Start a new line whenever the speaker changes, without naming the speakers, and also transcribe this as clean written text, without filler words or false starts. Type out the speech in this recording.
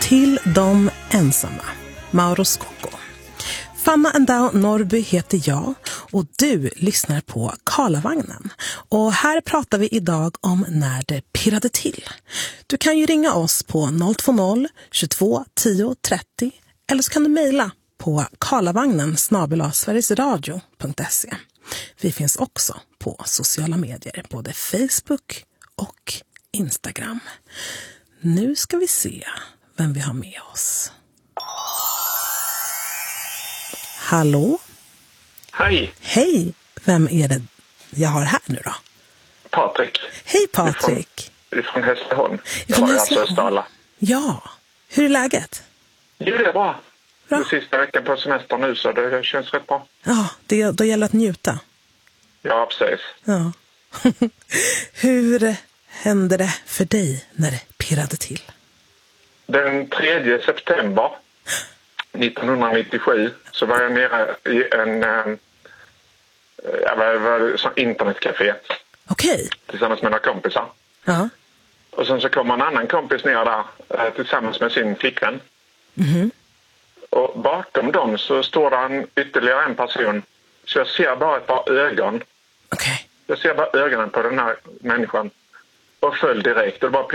Till de ensamma, Mauro Scocco. Fanna Endao Norrby heter jag och du lyssnar på Karlavagnen. Och här pratar vi idag om när det pirrade till. Du kan ju ringa oss på 020 22 10 30 eller så kan du mejla på karlavagnen@sverigesradio.se. Vi finns också på sociala medier, både Facebook och Instagram. Nu ska vi se vem vi har med oss. Hallå?
Hej.
Hej, vem är det jag har här nu då?
Patrik.
Hej Patrik.
Från Hässleholm.
Från
Alltså Östala.
Ja, hur är läget?
Jo, det är bra.
Bra.
Det sista veckan på semester nu så det känns rätt bra.
Ja, då gäller att njuta.
Ja, precis.
Ja. Hur hände det för dig när det pirrade till?
Den 3 september 1997 så var jag nere i en internetcafé.
Okej.
Tillsammans med några kompisar.
Ja.
Och sen så kommer en annan kompis ner där tillsammans med sin flickvän.
Mhm.
Och bakom dem så står det ytterligare en person. Så jag ser bara ett par ögon.
Okej.
Jag ser bara ögonen på den här människan. Och föll direkt. Och det bara